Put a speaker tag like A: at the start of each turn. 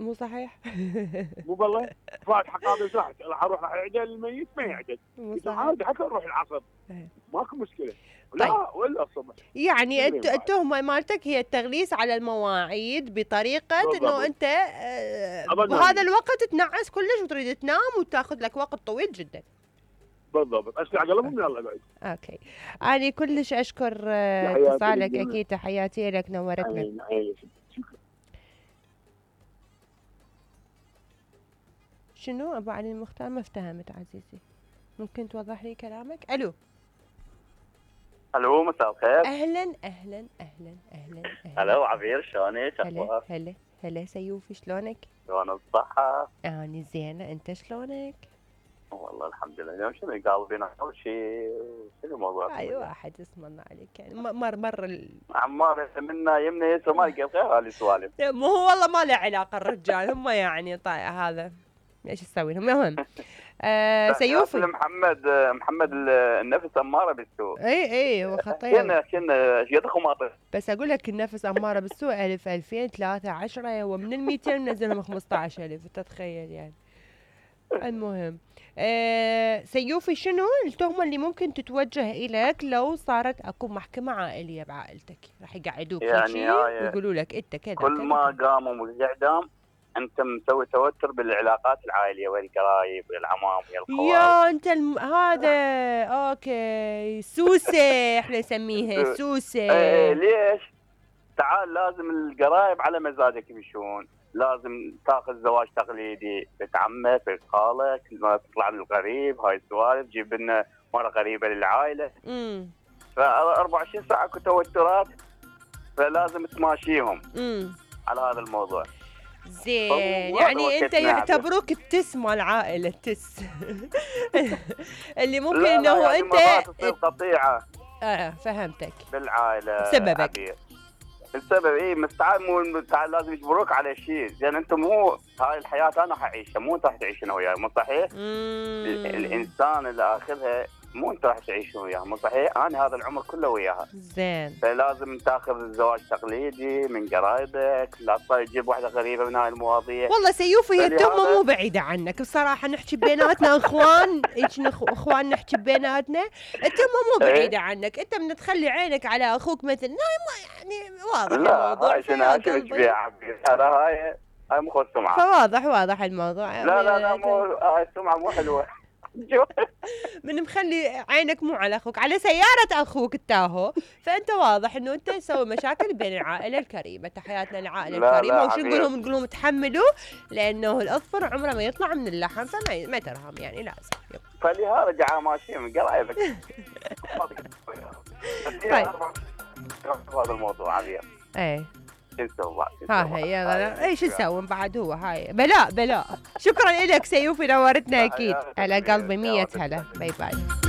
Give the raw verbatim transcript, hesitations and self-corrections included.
A: مو صحيح؟
B: مو بالله فاتحه قاضي راح راح اروح راح اعدل الميت ما يعدل.
A: مو صحيح؟
B: عادي حتى نروح العصر
A: إيه.
B: ماكو مشكله.
A: طيب.
B: لا ولا الصبح.
A: يعني
B: تدري
A: الت-
B: بعد.
A: التهمة مالتك هي التغليس على المواعيد بطريقة انه
B: بالضبط.
A: انت آه،
B: أظن
A: بهذا
B: أني.
A: الوقت تنعس كلش وتريد تنام وتاخذ لك وقت طويل جدا.
B: بالضبط اسرع قلبهم يلا اقعد.
A: اوكي. أنا كلش اشكر آه،
B: تحياتي
A: اتصالك،
B: للجميع.
A: اكيد تحياتي لك، نورتنا.
B: عين عين شكرا.
A: شنو ابو علي المختار؟ ما افتهمت عزيزي، ممكن توضح لي كلامك؟ الو.
C: الو مساء الخير.
A: اهلا اهلا اهلا اهلا
C: الو عبير شلونك؟
A: هلا
C: اخبارك؟
A: هلا هلا سيوفي شلونك؟
C: شلون الصحة؟
A: اني زينة، انت شلونك؟
C: والله الحمد لله. اليوم شنو قالبين اول شيء شنو موضوع؟
A: اي واحد اسم الله عليك يعني م- مر مر ال...
C: عمار منا يمنا يسرى ما لقى الخير هذه سوالف.
A: مو هو والله ما له علاقة الرجال، هم يعني طيب هذا ايش تسوي لهم؟ المهم آه سيوفي
C: محمد محمد النفس اماره بالسوء.
A: اي اي هو خطير.
C: كنا كنا ايش قد خماطه.
A: بس اقول لك النفس اماره بالسوء ألف ألفين ثلاثة عشرة ومن ال مئتين نزلهم خمسة عشر ألف، تتخيل يعني. المهم آه سيوفي، شنو التهمة اللي ممكن تتوجه إليك لو صارت أكو محكمة عائلية بعائلتك؟ راح يقعدوك
C: يعني
A: في شيء ويقولوا لك أنت كذا
C: كل
A: كذا
C: ما
A: كذا.
C: قاموا بالاعدام انت مسوي توتر بالعلاقات العائليه والقرايب والعمام والخوال.
A: يا أنت الم... هذا أوكي سوسة احنا نسميها سوسة.
C: ايه ليش؟ تعال لازم القرايب على مزاجك يمشون، لازم تاخذ زواج تقليدي بنت عمك بنت خالك، ما تطلع للغريب، هاي السوالف، جيب لنا مره غريبه للعائله.
A: امم
C: ف أربعة وعشرين ساعه اكو توترات، فلازم تماشيهم
A: امم
C: على هذا الموضوع.
A: زين
C: هو
A: يعني
C: هذا
A: انت
C: وقتنا
A: يعتبروك التس مال العائله، التس اللي ممكن
C: لا
A: انه
C: لا يعني
A: انت
C: مرات تصير قطيعه
A: اه فهمتك
C: بالعائله
A: بسببك.
C: عبير. السبب ايه مستعد مو تعال لازم يجبروك على شيء، زين انت مو هاي الحياه انا حعيشها مو انت راح تعيش انا وياي، مو صحيح؟ ال- الانسان اللي اخذها مو انت راح تعيش وياها، مو صحيح؟ انا هذا العمر كله وياها.
A: زين
C: فلازم تاخذ الزواج تقليدي من قرايبك، لا تجيب واحده غريبه من هاي المواضيع.
A: والله سيوفي هي
C: فلهذا-
A: التهمة مو بعيدة عنك بصراحة، نحكي بيناتنا اخوان، هيك نخ- اخوان نحكي بيناتنا، التهمة مو بعيدة عنك، انت من تخلي عينك على اخوك مثل لا ما يعني واضح
C: لا
A: الموضوع
C: هاي شنو
A: فيا
C: هاي شنو
A: قلبي.
C: تبيع عبير؟ هذا هاي هاي مو خذ سمعه.
A: فواضح واضح الموضوع.
C: لا لا لا مو هاي السمعه مو حلوه.
A: من مخلي عينك مو على اخوك، على سيارة اخوك التاهو، فانت واضح انه انت تسوي مشاكل بين العائلة الكريمة. تحياتنا للعائلة
C: لا
A: الكريمة.
C: لا
A: وشو
C: عبير.
A: نقول لهم؟ نقول لهم تحملوا، لانه الاظفر عمره ما يطلع من اللحم، فما ما ترهم يعني لازم. يب.
C: فلهذا جاء ماشيين من قرايبك.
A: طيب.
C: هذا الموضوع عبير.
A: ايه
C: شو نسوي؟
A: ها هي يلا ايش نسوي بعد؟ هو هاي بلاء بلاء. شكرا لك سيوفي، نورتنا اكيد. على قلبي مية هلا. باي باي.